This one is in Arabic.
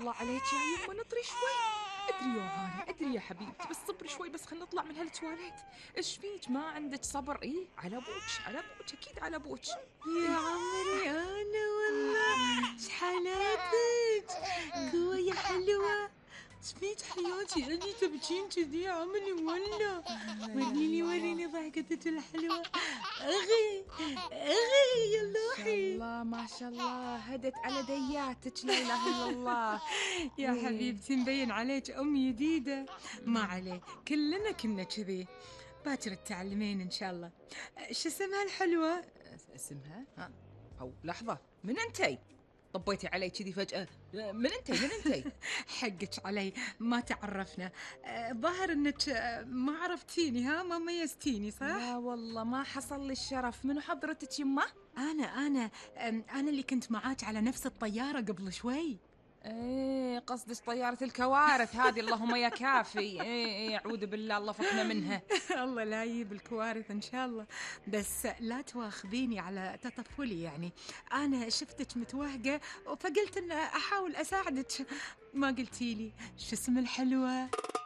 الله عليك يا يمه نطري شوي. ادري يا هاني، ادري يا حبيبتي، بس صبري شوي، بس خلينا نطلع من هالتواليت. ايش فيك ما عندك صبر؟ ايه على ابوك، على ابوك، اكيد على ابوك. يا إيه؟ عمري أنا والله شحالاتك قوة يا حلوة. شفيت حياتي أنتي تبكين كذي يا عمري ولا؟ لا اله وريني الا الله. وريني ضحكتك الحلوة. أغي أغي يا ما شاء لوحي. الله ما شاء الله، هدت على دياتك، لا اله الا الله. يا ايه. حبيبتي مبين عليك أم جديدة. ما عليه كلنا كنا كذي. باكر تتعلمين إن شاء الله. شو اسمها الحلوة؟ اسمها ها؟ او لحظه، من انتي؟ طبيتي علي كذي فجاه، من انتي من انتي؟ حقك علي ما تعرفنا. ظاهر انك ما عرفتيني، ها ما ميزتيني صح؟ لا والله ما حصل لي الشرف. منو حضرتك يمه؟ انا اللي كنت معاك على نفس الطيارة قبل شوي. ايه قصدك طيارة الكوارث هذه، اللهم يا كافي. ايه اعوذ بالله، الله فكنا منها. الله لا يجيب الكوارث ان شاء الله. بس لا تواخذيني على تطفلي يعني. انا شفتك متوهقة فقلت ان احاول اساعدك. ما قلتي لي شو اسم الحلوة؟